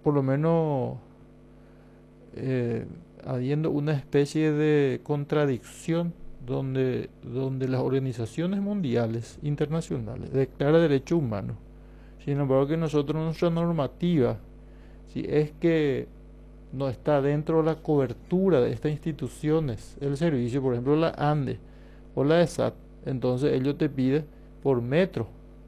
por lo menos habiendo una especie de contradicción donde las organizaciones mundiales, internacionales, declaran derechos humanos. Sin embargo, que nosotros, nuestra normativa, si es que no está dentro de la cobertura de estas instituciones, el servicio, por ejemplo, la ANDE o la ESAT, entonces ellos te piden por metro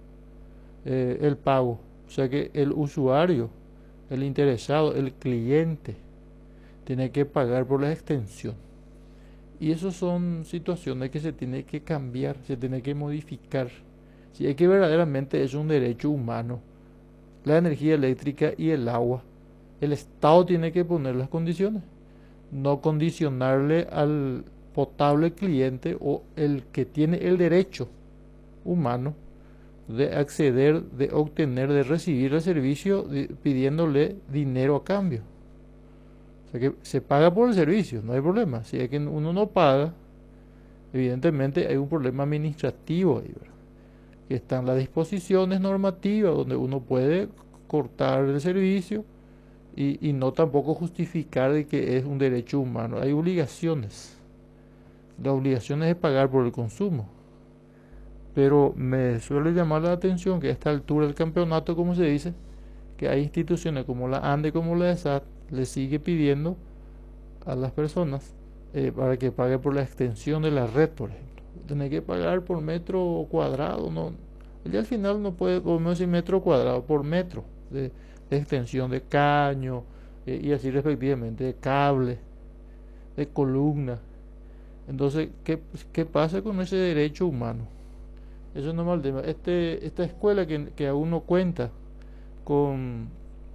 el pago. O sea que el usuario, el interesado, el cliente, tiene que pagar por la extensión. Y esas son situaciones que se tiene que cambiar, se tiene que modificar. Si es que verdaderamente es un derecho humano, la energía eléctrica y el agua, el Estado tiene que poner las condiciones, no condicionarle al potable cliente o el que tiene el derecho humano de acceder, de obtener, de recibir el servicio pidiéndole dinero a cambio. O sea que se paga por el servicio, no hay problema. Si es que uno no paga, evidentemente hay un problema administrativo ahí, ¿verdad? Que están las disposiciones normativas donde uno puede cortar el servicio y no tampoco justificar de que es un derecho humano. Hay obligaciones. La obligación es de pagar por el consumo. Pero me suele llamar la atención que a esta altura del campeonato, como se dice, que hay instituciones como la ANDE, como la ESAT, le sigue pidiendo a las personas para que pague por la extensión de la red, por ejemplo. Tiene que pagar por metro cuadrado, no. Y al final no puede, por menos decir metro cuadrado, por metro de extensión de caño y así respectivamente, de cable, de columna. Entonces, ¿qué pasa con ese derecho humano? Eso no es mal tema. Esta escuela que aún no cuenta con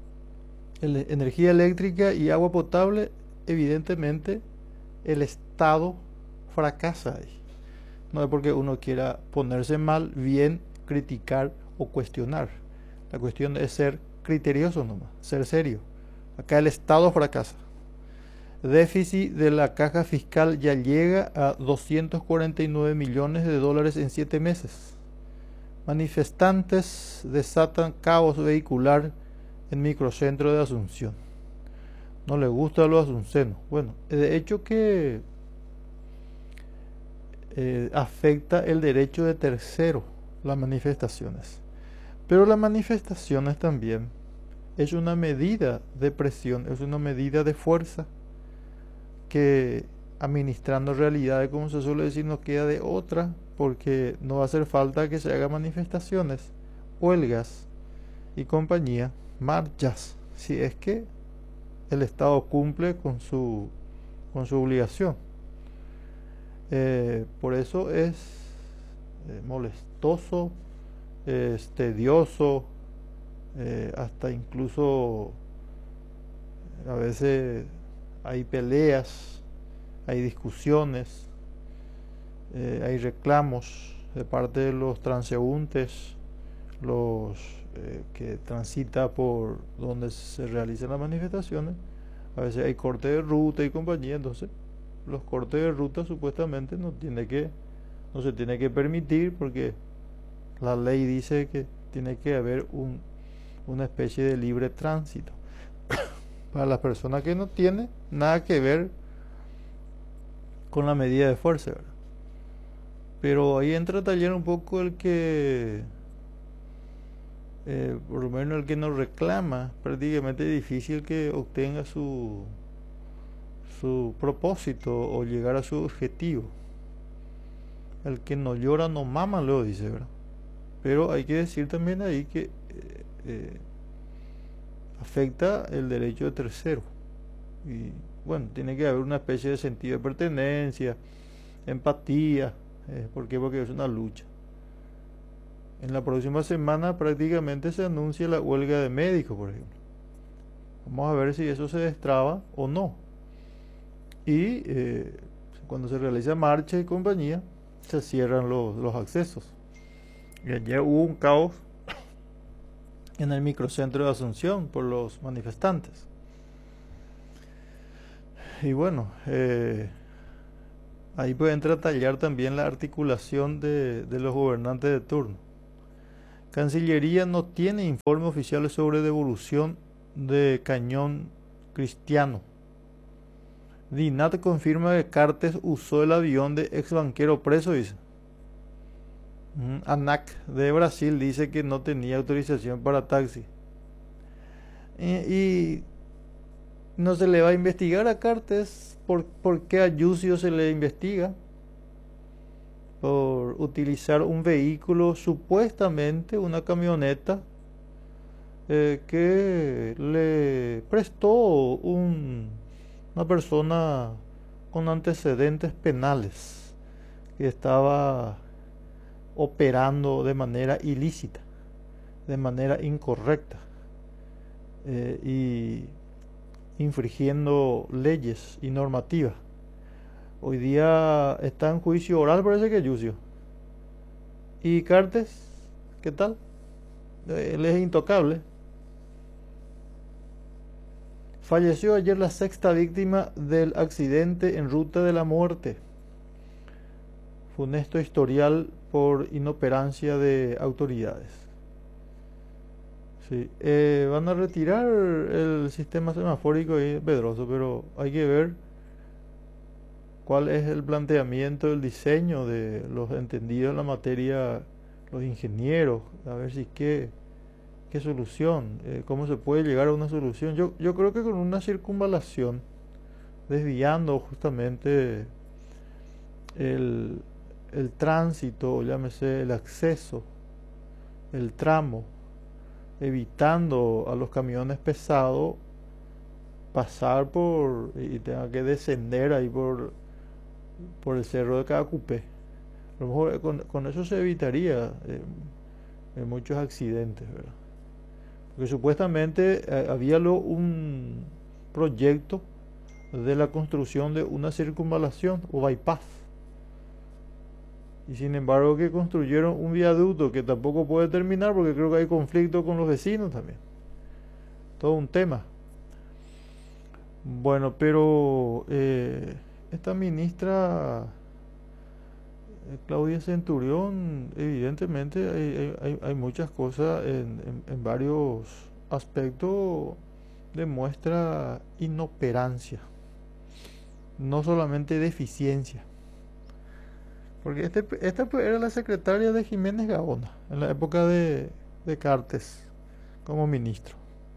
energía eléctrica y agua potable, evidentemente el Estado fracasa ahí. No es porque uno quiera ponerse mal, bien, criticar o cuestionar. La cuestión es ser criterioso nomás, ser serio. Acá el Estado fracasa. Déficit de la caja fiscal ya llega a 249 millones de dólares en 7 meses. Manifestantes desatan caos vehicular en microcentro de Asunción. No le gusta a los asuncenos. Bueno, de hecho que afecta el derecho de tercero las manifestaciones. Pero las manifestaciones también es una medida de presión, es una medida de fuerza que administrando realidades, como se suele decir, no queda de otra, porque no va a hacer falta que se hagan manifestaciones, huelgas y compañía, marchas, si es que el Estado cumple con su obligación. Por eso es molestoso, es tedioso, hasta incluso a veces hay peleas, hay discusiones, hay reclamos de parte de los transeúntes, los que transita por donde se realizan las manifestaciones. A veces hay corte de ruta y compañía, entonces los cortes de ruta supuestamente no se tiene que permitir, porque la ley dice que tiene que haber una especie de libre tránsito para las personas que no tienen nada que ver con la medida de fuerza, ¿verdad? Pero ahí entra a taller un poco el que por lo menos el que nos reclama, prácticamente es difícil que obtenga su propósito o llegar a su objetivo. El que no llora no mama, lo dice, ¿verdad? Pero hay que decir también ahí que afecta el derecho de tercero. Y bueno, tiene que haber una especie de sentido de pertenencia, empatía. ¿Por qué? Porque es una lucha. En la próxima semana prácticamente se anuncia la huelga de médicos, por ejemplo. Vamos a ver si eso se destraba o no. Y cuando se realiza marcha y compañía, se cierran los accesos. Y ayer hubo un caos en el microcentro de Asunción por los manifestantes. Y bueno, ahí puede entrar a tallar también la articulación de los gobernantes de turno. Cancillería no tiene informes oficiales sobre devolución de cañón cristiano. DINAT confirma que Cartes usó el avión de ex banquero preso, dice. ANAC de Brasil dice que no tenía autorización para taxi. Y no se le va a investigar a Cartes. ¿Por qué a Yucio se le investiga? Por utilizar un vehículo, supuestamente una camioneta, que le prestó una persona con antecedentes penales que estaba operando de manera ilícita, de manera incorrecta, y infringiendo leyes y normativas. Hoy día está en juicio oral, parece que Yucio. ¿Y Cartes? ¿Qué tal? Él es intocable. Falleció ayer la sexta víctima del accidente en ruta de la muerte. Funesto historial por inoperancia de autoridades. Sí, van a retirar el sistema semafórico ahí de Pedroso, pero hay que ver cuál es el planteamiento, el diseño de los entendidos en la materia, los ingenieros, a ver si qué solución, cómo se puede llegar a una solución. Yo creo que con una circunvalación, desviando justamente el tránsito, llámese el acceso, el tramo, evitando a los camiones pesados pasar y tenga que descender ahí por el cerro de Cacupé. A lo mejor con eso se evitaría muchos accidentes, ¿verdad? Porque supuestamente había un proyecto de la construcción de una circunvalación o bypass, y sin embargo que construyeron un viaducto que tampoco puede terminar porque creo que hay conflicto con los vecinos también. Todo un tema. Bueno, pero esta ministra Claudia Centurión, evidentemente hay muchas cosas en varios aspectos, demuestra inoperancia, no solamente deficiencia. Porque esta era la secretaria de Jiménez Gaona en la época de Cartes como ministro.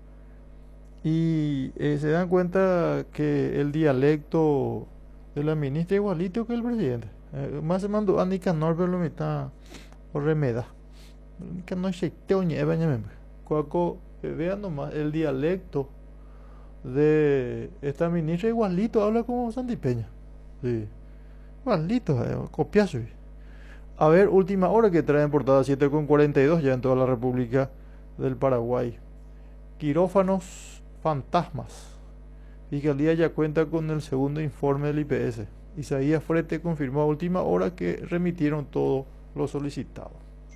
Y se dan cuenta que el dialecto de la ministra es igualito que el presidente. Más se mandó a Nicanor, pero lo mitad o remeda. Nicanor se te oñe, Cuaco, vean nomás el dialecto de esta ministra, igualito, habla como Santipeña. Sí. Igualito, copiazo. A ver, última hora que traen portada 7:42 ya en toda la República del Paraguay. Quirófanos fantasmas. Fiscalía ya cuenta con el segundo informe del IPS. Isaías Frete confirmó a última hora que remitieron todo lo solicitado.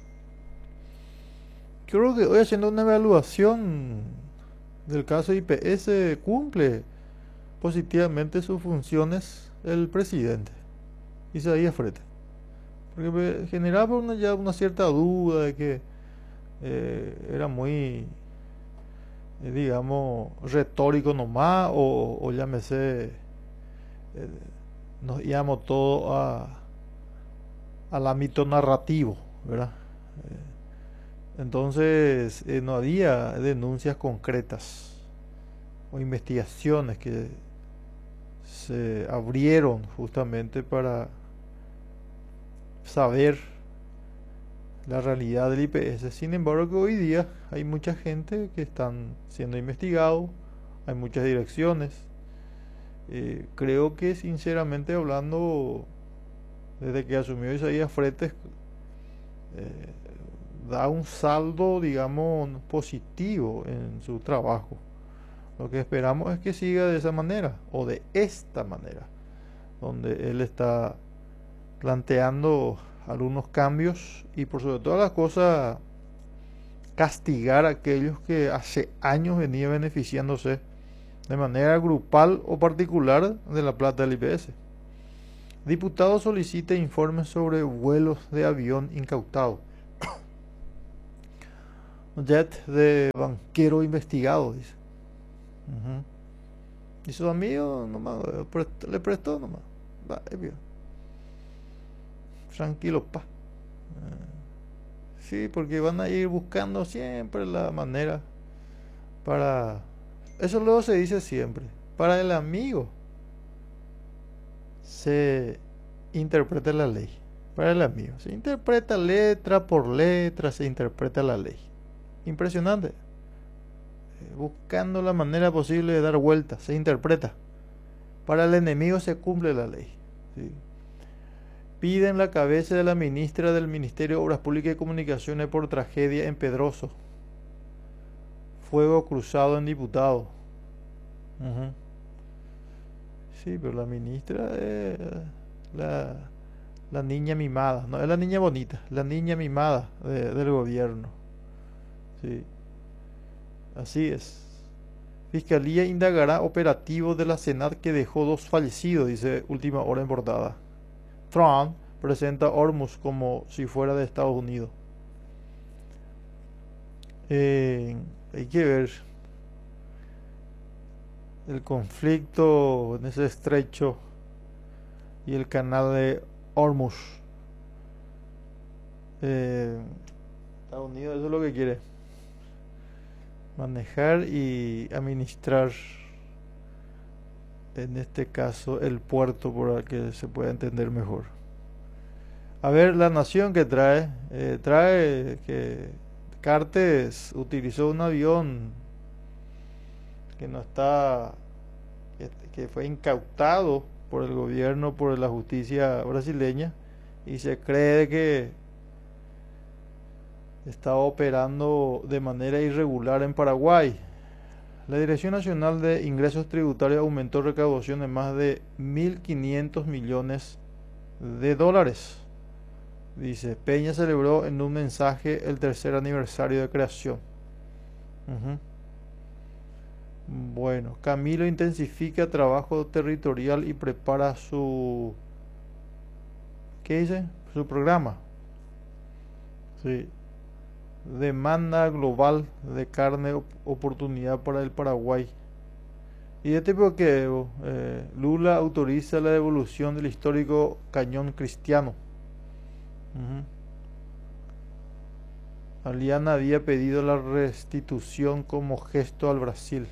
Creo que hoy, haciendo una evaluación del caso IPS, cumple positivamente sus funciones el presidente Isaías Frete, porque generaba ya una cierta duda de que era muy digamos retórico nomás, o llámese, nos íbamos todo al ámbito narrativo, ¿verdad? Entonces no había denuncias concretas o investigaciones que se abrieron justamente para saber la realidad del IPS. Sin embargo, que hoy día hay mucha gente que están siendo investigados, hay muchas direcciones. Creo que, sinceramente hablando, desde que asumió Isaías Fretes, da un saldo, digamos, positivo en su trabajo. Lo que esperamos es que siga de esa manera, o de esta manera, donde él está planteando algunos cambios y, por sobre todas las cosas, castigar a aquellos que hace años venían beneficiándose de manera grupal o particular de la plata del IPS. Diputado solicita informes sobre vuelos de avión incautado. Jet de banquero investigado, dice. Ujú. Y sus amigos nomás le prestó nomás. Va, bien. Tranquilo, pa. Sí, porque van a ir buscando siempre la manera para... Eso luego se dice siempre. Para el amigo se interpreta la ley. Para el amigo se interpreta letra por letra, se interpreta la ley. Impresionante. Buscando la manera posible de dar vuelta, se interpreta. Para el enemigo se cumple la ley. ¿Sí? Piden la cabeza de la ministra del Ministerio de Obras Públicas y Comunicaciones por tragedia en Pedroso. Fuego cruzado en diputado. Ujú. Sí, pero la ministra es la, la niña mimada. No es la niña bonita, la niña mimada del gobierno. Sí, así es. Fiscalía indagará operativo de la Senat que dejó 2 fallecidos, dice Última Hora en portada. Trump presenta a Hormuz como si fuera de Estados Unidos. Hay que ver el conflicto en ese estrecho y el canal de Hormuz. Estados Unidos eso es lo que quiere. Manejar y administrar, en este caso, el puerto para que se pueda entender mejor. A ver, la nación que trae que Cartes utilizó un avión que no está, que fue incautado por el gobierno, por la justicia brasileña, y se cree que estaba operando de manera irregular en Paraguay. La Dirección Nacional de Ingresos Tributarios aumentó recaudación de más de 1.500 millones de dólares. Dice, Peña celebró en un mensaje el 3er aniversario de creación. Ujú. Bueno, Camilo intensifica trabajo territorial y prepara su... ¿Qué dice? Su programa. Sí. Demanda global de carne oportunidad para el Paraguay. ¿Y de tipo que Lula autoriza la devolución del histórico cañón cristiano? Ujú. Aliana había pedido la restitución como gesto al Brasil.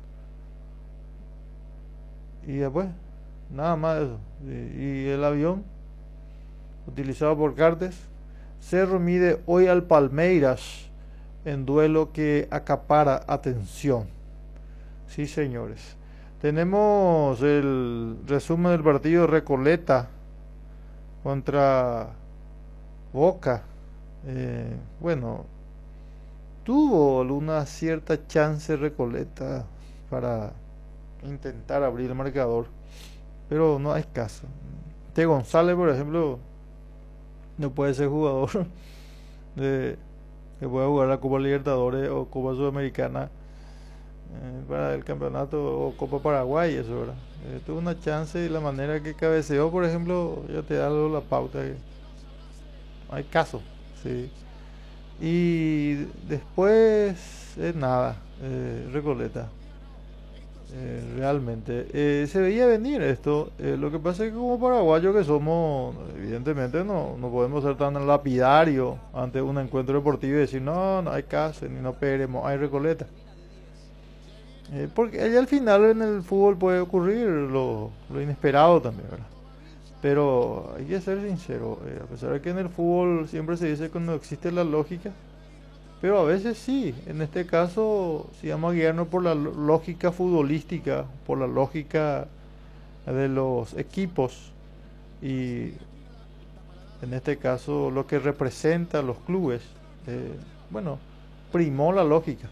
Y después, nada más eso. Y el avión utilizado por Cartes. Cerro mide hoy al Palmeiras en duelo que acapara atención. Sí, señores. Tenemos el resumen del partido Recoleta contra Boca. Bueno, tuvo alguna cierta chance Recoleta para intentar abrir el marcador, pero no hay caso. T. González, por ejemplo, no puede ser jugador de, que pueda jugar la Copa Libertadores o Copa Sudamericana para el campeonato o Copa Paraguay, eso, ¿verdad? Tuvo una chance y la manera que cabeceó, por ejemplo, ya te da la pauta. Que hay caso, sí. Y después, nada, Recoleta. Realmente se veía venir esto. Lo que pasa es que como paraguayos que somos, evidentemente no podemos ser tan lapidarios ante un encuentro deportivo y decir no, no hay caso, ni no peremos, hay Recoleta. Porque allá al final en el fútbol puede ocurrir lo inesperado también, ¿verdad? Pero hay que ser sincero, a pesar de que en el fútbol siempre se dice que no existe la lógica, pero a veces sí. En este caso, si vamos a guiarnos por la lógica futbolística, por la lógica de los equipos y en este caso lo que representa a los clubes, bueno, primó la lógica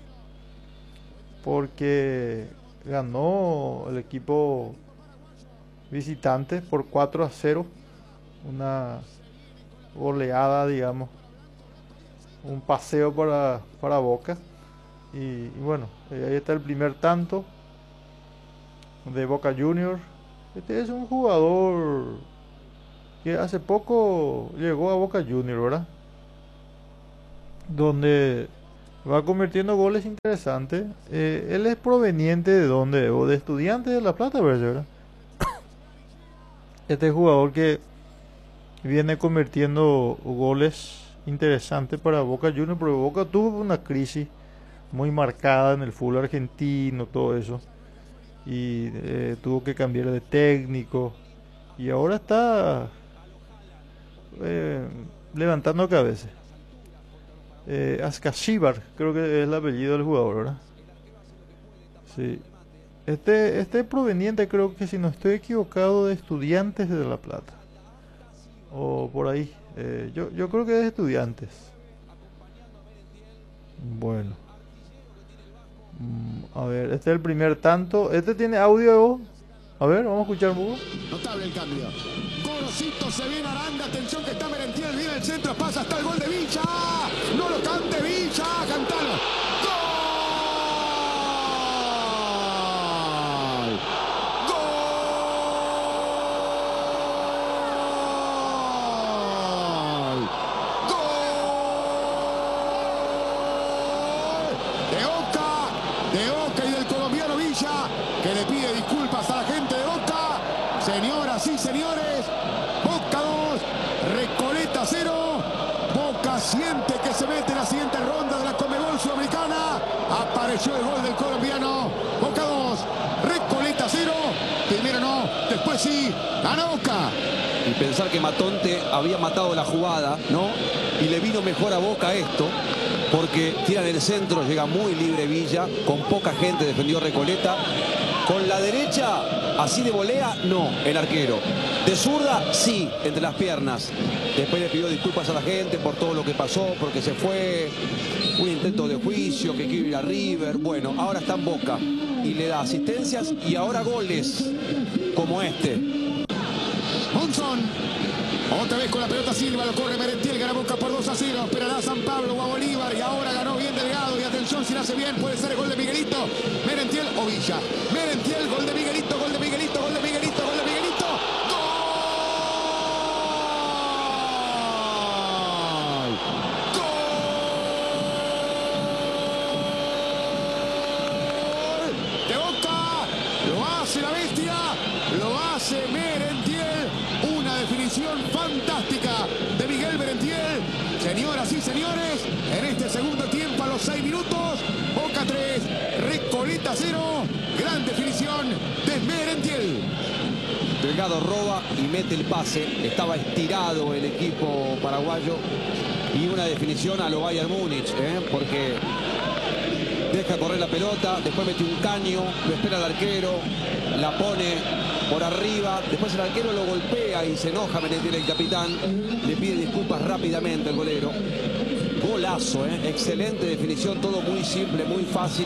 porque ganó el equipo visitante por 4-0, una goleada, digamos, un paseo para Boca. Y bueno, ahí está el primer tanto de Boca Juniors. Este es un jugador que hace poco llegó a Boca Juniors, ¿verdad? Donde Va convirtiendo goles interesantes. Él es proveniente de dónde, o de Estudiantes de La Plata, ¿verdad? Este jugador que viene convirtiendo goles interesantes para Boca Juniors, porque Boca tuvo una crisis muy marcada en el fútbol argentino, todo eso, y tuvo que cambiar de técnico, y ahora está eh, levantando cabeza. Askashibar, creo que es el apellido del jugador, ¿verdad? Sí. Este es proveniente, creo que si no estoy equivocado, de Estudiantes de La Plata. O por ahí. Yo creo que es de Estudiantes. Bueno. A ver, este es el primer tanto. Este tiene audio. A ver, vamos a escuchar un poco. Notable el cambio. Gorosito se viene Aranda. Atención que está Merentiel. Viene el centro. Pasa hasta el gol de Villa. No lo cante Villa. Cantalo. ¡Gol! De Boca y del colombiano Villa, que le pide disculpas a la gente de Boca. Señoras y señores, Boca 2, Recoleta 0. Boca siente que se mete en la siguiente ronda de la Conmebol Sudamericana. Apareció el gol del colombiano. Boca 2, Recoleta 0. Primero no, después sí, ganó Boca. Y pensar que Matonte había matado la jugada, ¿no? Y le vino mejor a Boca esto, porque tira en el centro, llega muy libre Villa, con poca gente defendió Recoleta. Con la derecha, así de volea, no, el arquero. De zurda, sí, entre las piernas. Después le pidió disculpas a la gente por todo lo que pasó, porque se fue un intento de juicio, que quiere ir a River. Bueno, ahora está en Boca y le da asistencias y ahora goles como este. Monzón, otra vez con la pelota Silva, lo corre Merentiel, gana Boca por 2-0, esperará San Pablo o a Bolívar y ahora ganó bien Delgado y atención si la hace bien, puede ser el gol de Miguelito, Merentiel o Villa, Merentiel, gol de Miguelito, gol de Miguelito, gol de Miguelito, gol de Miguelito, ¡gol! ¡Gol! De Boca, lo hace la bestia, lo hace Merentiel. Una definición fantástica de Miguel Merentiel. Señoras y señores, en este segundo tiempo a los 6 minutos, Boca 3, Recoleta 0. Gran definición de Merentiel. Delgado roba y mete el pase. Estaba estirado el equipo paraguayo. Y una definición a lo Bayern Múnich, porque deja correr la pelota, después mete un caño, lo espera el arquero, la pone por arriba, después el arquero lo golpea y se enoja Merentiel, el capitán, le pide disculpas rápidamente al golero. Golazo, excelente definición, todo muy simple, muy fácil.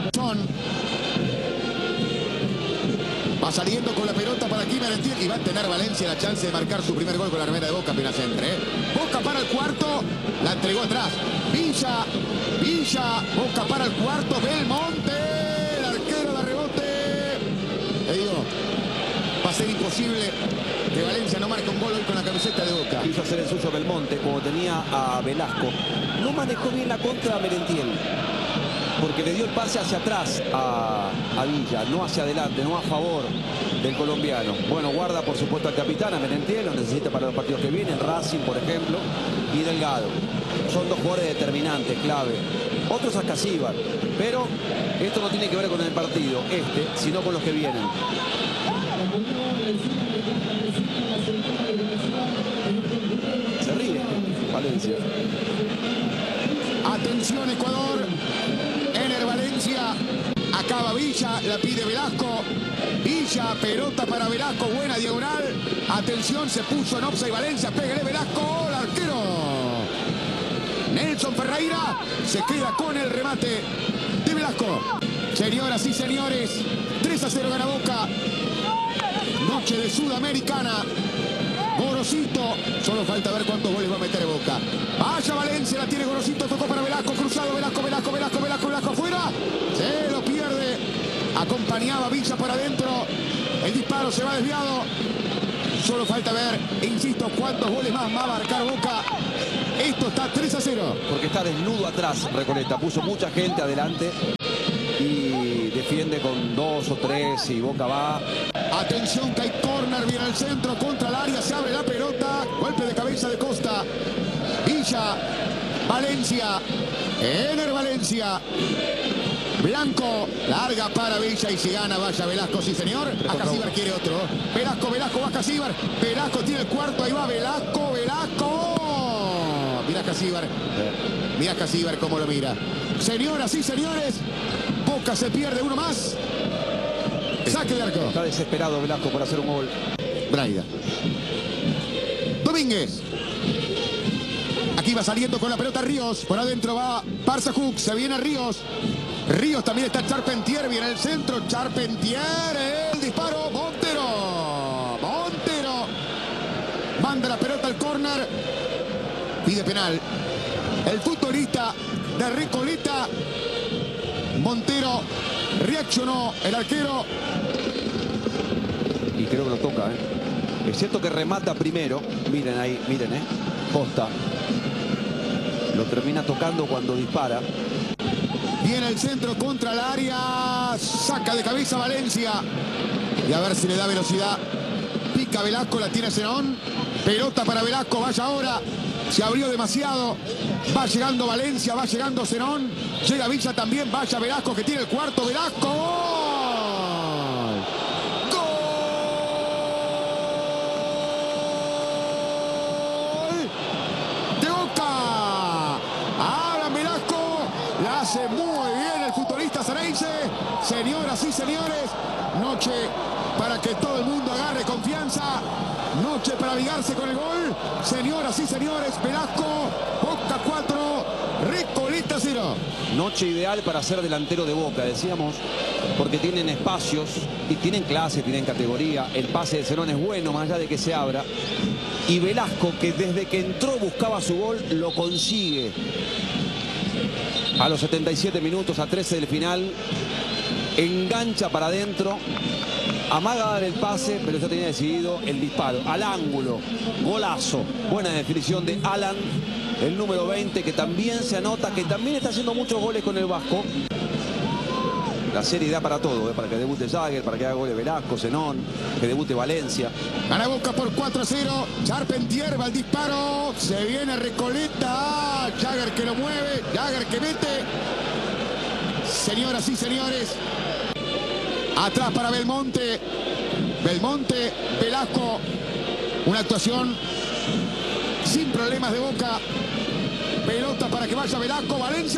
Va saliendo con la pelota para aquí Merentiel y va a tener Valencia la chance de marcar su primer gol con la remera de Boca apenas entre. Boca para el cuarto, la entregó atrás. Villa, Boca para el cuarto, Belmonte, el arquero de rebote. Te digo, va a ser imposible que Valencia no marque un gol hoy con la camiseta de Boca. Quiso hacer el suyo Belmonte, como tenía a Velasco. No manejó bien la contra Merentiel, porque le dio el pase hacia atrás a Villa, no hacia adelante, no a favor del colombiano. Bueno, guarda por supuesto al capitán, a Merentiel, lo necesita para los partidos que vienen, Racing por ejemplo, y Delgado. Son dos jugadores determinantes, clave. Otros a Askashibar, pero esto no tiene que ver con el partido, sino con los que vienen. Se ríe Valencia. Atención Ecuador, Ener Valencia, acaba Villa, la pide Velasco, Villa, pelota para Velasco, buena diagonal, atención, se puso en offside Valencia, pégale Velasco, el arquero Nelson Ferreira se queda con el remate de Velasco. Señoras y señores, 3-0 gana Boca, noche de Sudamericana. Gorosito, solo falta ver cuántos goles va a meter Boca. Vaya Valencia, la tiene Gorosito, tocó para Velasco, cruzado, Velasco afuera. Se lo pierde. Acompañaba Villa por adentro. El disparo se va desviado. Solo falta ver, insisto, cuántos goles más va a marcar Boca Esto está 3-0. Porque está desnudo atrás Recoleta. Puso mucha gente adelante y defiende con 2 o 3 y Boca va. Atención que hay córner, viene al centro contra el área, se abre la pelota, golpe de cabeza de Costa. Villa, Valencia, Ener Valencia. Blanco, larga para Villa y si gana vaya Velasco, sí señor. Acasíbar quiere otro. Velasco, va Acasíbar. Velasco tiene el cuarto, ahí va Velasco. Mira Acasíbar. Mira Acasíbar cómo lo mira. Señoras y señores, Boca se pierde uno más. Saque de arco. Está desesperado Velasco por hacer un gol. Braida. Domínguez. Aquí va saliendo con la pelota Ríos. Por adentro va Barça Hook. Se viene Ríos. Ríos también está Charpentier. Viene el centro. Charpentier. El disparo. Montero. Manda la pelota al córner. Pide penal. El futbolista de Recoleta. Montero. Reaccionó el arquero. Y creo que lo toca, Es cierto que remata primero. Miren ahí, Costa. Lo termina tocando cuando dispara. Viene el centro contra el área. Saca de cabeza Valencia. Y a ver si le da velocidad. Pica Velasco, la tiene Zenón. Pelota para Velasco, vaya ahora. Se abrió demasiado. Va llegando Valencia, va llegando Zenón. Llega Villa también, vaya Velasco que tiene el cuarto. Velasco. ¡Gol! De Boca. Alan Velasco. La hace muy bien el futbolista Ceneice. Señoras y señores, noche para que todo el mundo agarre confianza. Noche para ligarse con el gol. Señoras y señores, Velasco, Boca 4, Recoleta 0. Noche ideal para ser delantero de Boca, decíamos, porque tienen espacios y tienen clase, tienen categoría. El pase de Zenón es bueno, más allá de que se abra. Y Velasco, que desde que entró buscaba su gol, lo consigue. A los 77 minutos, a 13 del final, engancha para adentro. Amaga a dar el pase, pero ya tenía decidido el disparo. Al ángulo, golazo. Buena definición de Alan, el número 20, que también se anota, que también está haciendo muchos goles con el Vasco. La serie da para todo, para que debute Jagger, para que haga goles Velasco, Zenón, que debute Valencia. Gana Boca por 4-0. Charpentier va al disparo. Se viene Recoleta. Jagger que lo mueve. Jagger que mete. Señoras y señores. Atrás para Belmonte. Velasco. Una actuación sin problemas de Boca. Pelota para que vaya Velasco. Valencia.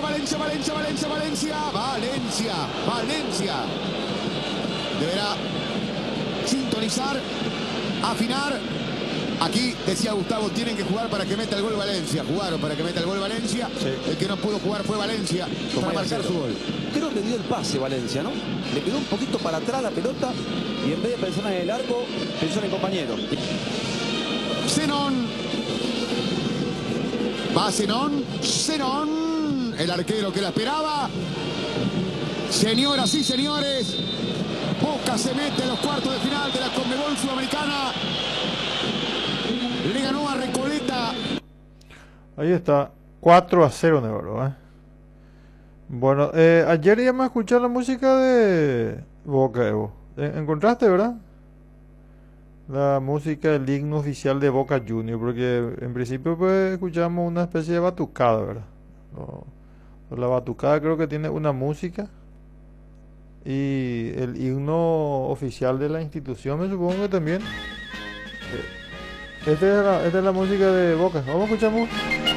Deberá sintonizar, afinar. Aquí decía Gustavo, tienen que jugar para que meta el gol Valencia. Jugaron para que meta el gol Valencia. Sí. El que no pudo jugar fue Valencia para marcar su gol. Creo que le dio el pase Valencia, ¿no? Le quedó un poquito para atrás la pelota y en vez de pensar en el arco, pensó en el compañero. Zenón. Va Zenón. El arquero que la esperaba. Señoras y señores, Boca se mete en los cuartos de final de la Conmebol Sudamericana. Le ganó a Recoleta. Ahí está, 4-0 Navarro, Bueno, ayer ya me escuché la música de Boca, Evo. ¿Encontraste, verdad? La música del himno oficial de Boca Juniors, porque en principio pues escuchamos una especie de batucada, ¿verdad? La batucada creo que tiene una música y el himno oficial de la institución me supongo que también. Esta es la música de Boca. Vamos a escuchar.